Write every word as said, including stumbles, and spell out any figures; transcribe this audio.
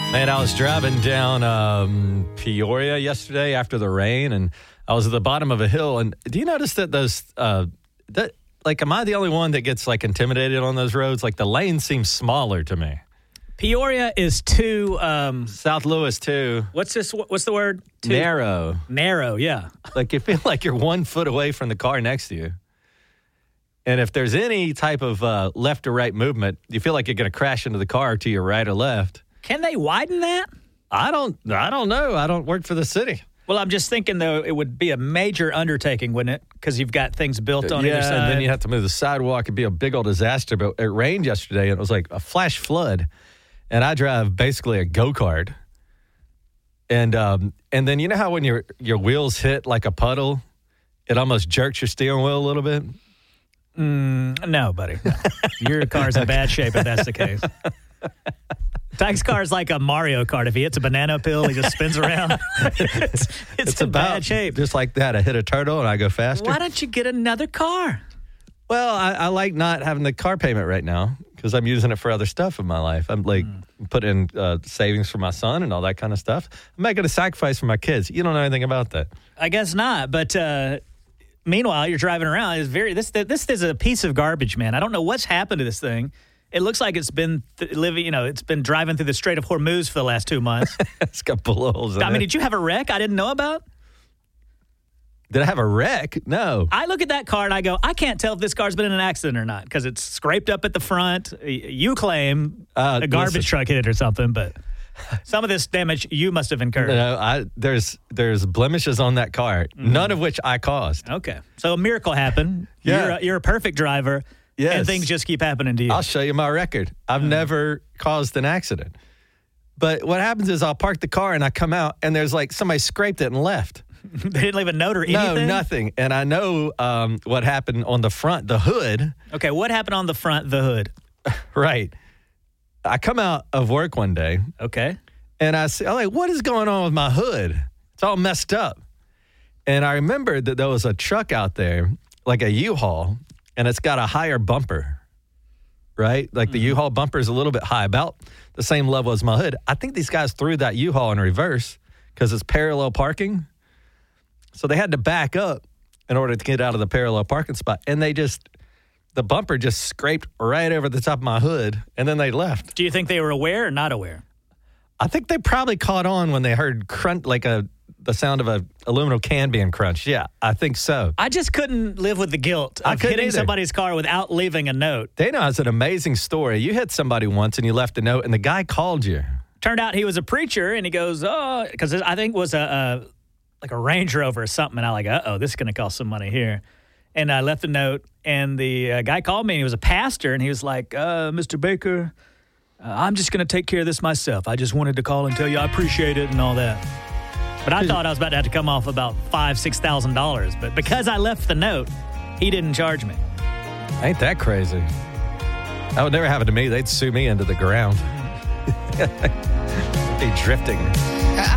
Man, I was driving down um, Peoria yesterday after the rain, and I was at the bottom of a hill. And do you notice that those, uh, that like, am I the only one that gets like intimidated on those roads? Like the lane seems smaller to me. Peoria is too. Um, South Louis too. what's this? What's the word? Too Narrow. Narrow. Yeah. Like you feel like you're one foot away from the car next to you. And if there's any type of uh, left or right movement, you feel like you're going to crash into the car to your right or left. Can they widen that? I don't. I don't know. I don't work for the city. Well, I'm just thinking, though, it would be a major undertaking, wouldn't it? Because you've got things built on yeah, either side. And then you have to move the sidewalk. It'd be a big old disaster. But it rained yesterday, and it was like a flash flood. And I drive basically a go-kart. And um, and then you know how when your your wheels hit like a puddle, it almost jerks your steering wheel a little bit? Mm, no, buddy. No. Your car's in bad shape if that's the case. Tyke's car is like a Mario Kart. If he hits a banana peel, he just spins around. it's it's, It's in about bad shape. just like that. I hit a turtle and I go faster. Why don't you get another car? Well, I, I like not having the car payment right now because I'm using it for other stuff in my life. I'm like mm. putting uh, savings for my son and all that kind of stuff. I'm making a sacrifice for my kids. You don't know anything about that. I guess not. But uh, meanwhile, you're driving around. It's very this this is a piece of garbage, man. I don't know what's happened to this thing. It looks like it's been th- living, you know, it's been driving through the Strait of Hormuz for the last two months. It's got bullet holes in I mean, it. did you have a wreck I didn't know about? Did I have a wreck? No. I look at that car and I go, I can't tell if this car's been in an accident or not because it's scraped up at the front. You claim Uh, a garbage listen. truck hit it or something, but some of this damage you must have incurred. No, I, there's there's blemishes on that car, Mm-hmm. none of which I caused. Okay. So a miracle happened. Yeah. You're a, you're a perfect driver. Yes. And things just keep happening to you. I'll show you my record. I've Mm. never caused an accident. But what happens is I'll park the car and I come out and there's like somebody scraped it and left. They didn't leave a note or anything? No, nothing. And I know um, what happened on the front, the hood. Okay, what happened on the front, the hood? Right. I come out of work one day Okay. and I say, I'm like, what is going on with my hood? It's all messed up. And I remembered that there was a truck out there, like a U-Haul, and it's got a higher bumper, right? Like the U-Haul bumper is a little bit high, about the same level as my hood. I think these guys threw that U-Haul in reverse because it's parallel parking. So they had to back up in order to get out of the parallel parking spot. And they just, the bumper just scraped right over the top of my hood, and then they left. Do you think they were aware or not aware? I think they probably caught on when they heard crunch, like a the sound of a aluminum can being crunched. Yeah, I think so. I just couldn't live with the guilt I of couldn't hitting either. somebody's car without leaving a note. Dana has an amazing story. You hit somebody once and you left a note, and the guy called you. Turned out he was a preacher, and he goes, oh, because I think it was a, a like a Range Rover or something. And I'm like, uh-oh, this is going to cost some money here. And I left a note, and the uh, guy called me, and he was a pastor, and he was like, uh, Mister Baker, uh, I'm just going to take care of this myself. I just wanted to call and tell you I appreciate it and all that. But I thought I was about to have to come off about five, six thousand dollars. But because I left the note, he didn't charge me. Ain't that crazy? That would never happen to me. They'd sue me into the ground. Be drifting.